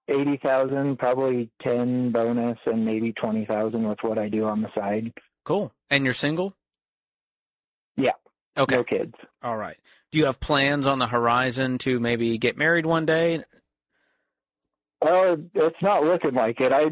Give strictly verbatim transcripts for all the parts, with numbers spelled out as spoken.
eighty thousand, probably ten bonus, and maybe twenty thousand with what I do on the side. Cool. And you're single? Yeah. Okay. No kids. All right. Do you have plans on the horizon to maybe get married one day? Well, it's not looking like it. I,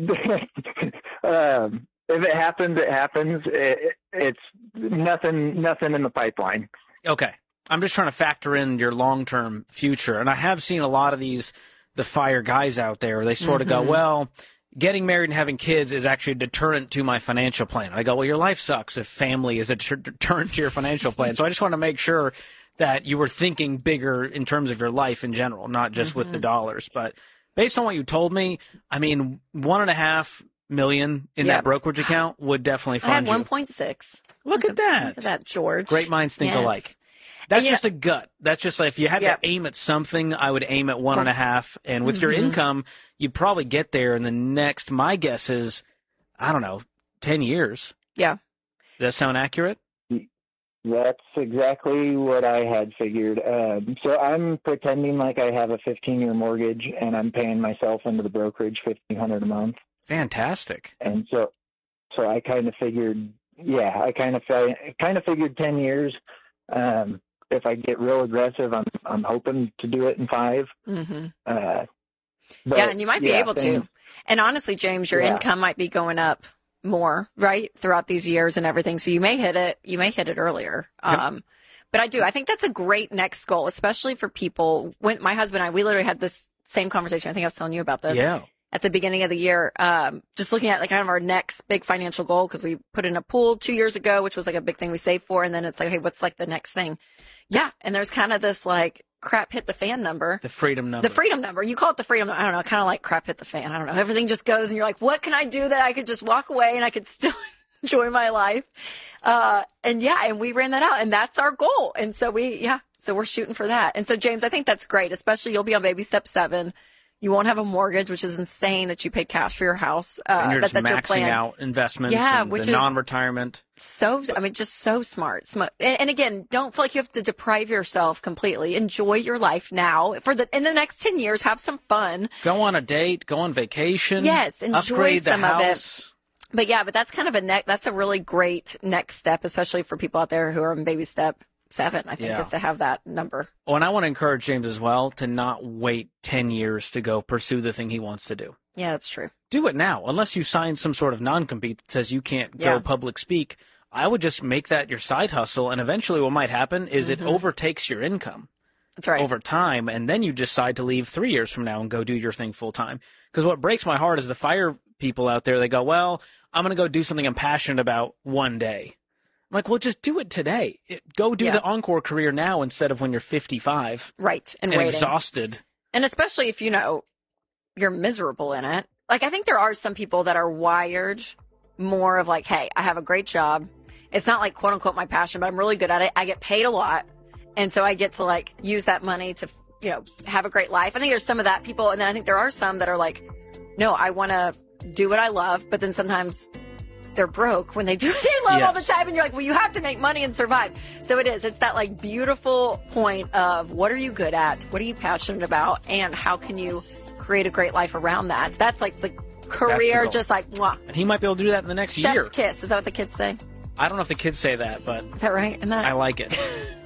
um, if it happens, it happens. It, it's nothing, nothing in the pipeline. Okay. I'm just trying to factor in your long-term future. And I have seen a lot of these, the fire guys out there, they sort of Mm-hmm. go, well, getting married and having kids is actually a deterrent to my financial plan. I go, well, your life sucks if family is a deter- deterrent to your financial plan. So I just want to make sure that you were thinking bigger in terms of your life in general, not just Mm-hmm. with the dollars. But based on what you told me, I mean, one and a half million in Yep. that brokerage account would definitely I had fund you. one point six. Look at that. Look at that, George. Great minds think Yes. alike. That's And, you just a gut. That's just like if you had Yep. to aim at something, I would aim at one and a half. And with your Mhm. income, you'd probably get there in the next, my guess is, I don't know, ten years. Yeah. Does that sound accurate? That's exactly what I had figured. Um, so I'm pretending like I have a fifteen-year mortgage, and I'm paying myself into the brokerage fifteen hundred dollars a month. Fantastic. And so, so I kind of figured, yeah, I kind of kind of figured ten years. Um, if I get real aggressive, I'm I'm hoping to do it in five. Mm-hmm. Uh, but, Yeah, and you might be yeah, able things- to. And honestly, James, your Yeah. income might be going up more, right, throughout these years and everything. So you may hit it. You may hit it earlier. Yep. Um, but I do. I think that's a great next goal, especially for people. When my husband and I, we literally had this same conversation. I think I was telling you about this. Yeah. At the beginning of the year, um, just looking at like kind of our next big financial goal, because we put in a pool two years ago, which was like a big thing we saved for. And then it's like, hey, what's like the next thing? Yeah. And there's kind of this like crap hit the fan number. The freedom number. The freedom number. You call it the freedom. I don't know. Kind of like crap hit the fan. I don't know. Everything just goes and you're like, what can I do that I could just walk away and I could still enjoy my life? Uh, and yeah, and we ran that out and that's our goal. And so we, yeah, so we're shooting for that. And so James, I think that's great, especially you'll be on baby step seven. You won't have a mortgage, which is insane that you paid cash for your house. Uh, and you're that, just that's your maxing plan. out investments Yeah, and which the is- non-retirement. So, I mean, just so smart. Sm- And, and again, don't feel like you have to deprive yourself completely. Enjoy your life now. For the in the next ten years, have some fun. Go on a date. Go on vacation. Yes, enjoy upgrade some the of it. house. But yeah, but that's kind of a ne- that's a really great next step, especially for people out there who are in baby step seven, I think, Yeah. is to have that number. Oh, and I want to encourage James as well to not wait ten years to go pursue the thing he wants to do. Yeah, that's true. Do it now. Unless you sign some sort of non-compete that says you can't Yeah. go public speak, I would just make that your side hustle. And eventually what might happen is it overtakes your income That's right. over time. And then you decide to leave three years from now and go do your thing full time. Because what breaks my heart is the fire people out there, they go, well, I'm going to go do something I'm passionate about one day. I'm like, well, just do it today. It, go do Yeah. the Encore career now instead of when you're fifty-five Right. And, and waiting. exhausted. And especially if, you know, you're miserable in it. Like, I think there are some people that are wired more of like, hey, I have a great job. It's not like quote unquote my passion, but I'm really good at it. I get paid a lot. And so I get to like use that money to, you know, have a great life. I think there's some of that people. And then I think there are some that are like, no, I want to do what I love. But then sometimes they're broke when they do what they love all the Yes. time. And you're like, well, you have to make money and survive. So it is. It's that like beautiful point of what are you good at? What are you passionate about? And how can you create a great life around that? So that's like the career, goal. just like, mwah. And he might be able to do that in the next Chef's year. kiss. Is that what the kids say? I don't know if the kids say that, but Is that right? And that I like it.